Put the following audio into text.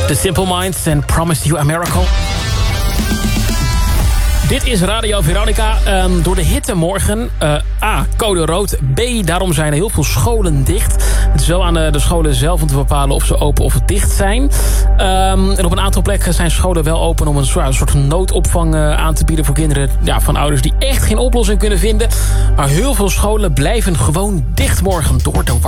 The Simple Minds en Promise You a Miracle. Dit is Radio Veronica. Door de hitte morgen. A, code rood. B, daarom zijn er heel veel scholen dicht. Het is wel aan de scholen zelf om te bepalen of ze open of dicht zijn. En op een aantal plekken zijn scholen wel open om een soort noodopvang aan te bieden voor kinderen van ouders die echt geen oplossing kunnen vinden. Maar heel veel scholen blijven gewoon dicht morgen door de warmte.